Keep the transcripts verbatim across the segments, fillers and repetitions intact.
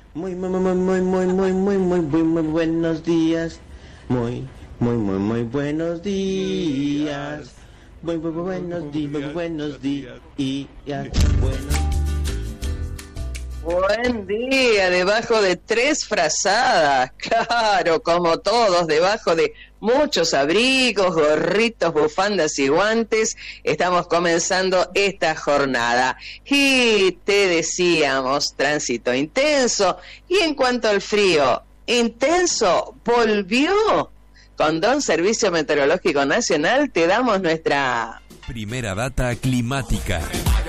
Muy, muy, muy, muy, muy, muy, muy, muy, muy, muy buenos días. Muy, muy, muy, muy buenos días. Muy, muy, muy buenos días, muy buenos días. Buenos. Buen día, debajo de tres frazadas, claro, como todos, debajo de muchos abrigos, gorritos, bufandas y guantes, estamos comenzando esta jornada. Y te decíamos, tránsito intenso, y en cuanto al frío, intenso, volvió. Con Don Servicio Meteorológico Nacional te damos nuestra primera data climática.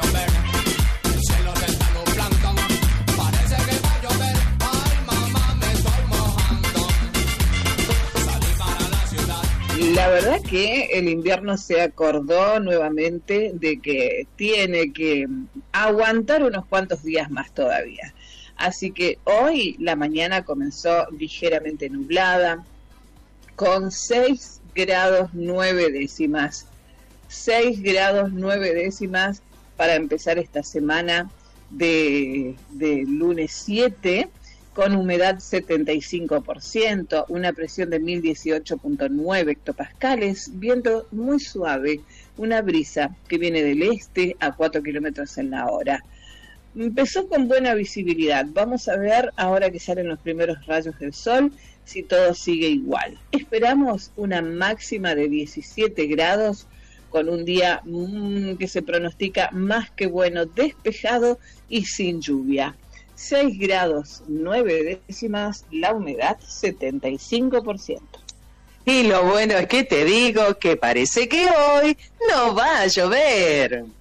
La verdad que el invierno se acordó nuevamente de que tiene que aguantar unos cuantos días más todavía. Así que hoy la mañana comenzó ligeramente nublada, con seis grados nueve décimas. seis grados nueve décimas para empezar esta semana de, de lunes siete, con humedad setenta y cinco por ciento, una presión de mil dieciocho punto nueve hectopascales, viento muy suave, una brisa que viene del este a cuatro kilómetros en la hora. Empezó con buena visibilidad. Vamos a ver, ahora que salen los primeros rayos del sol, si todo sigue igual. Esperamos una máxima de diecisiete grados, con un día mmm, que se pronostica más que bueno, despejado y sin lluvia. seis grados nueve décimas, la humedad setenta y cinco por ciento. Y lo bueno es que te digo que parece que hoy no va a llover.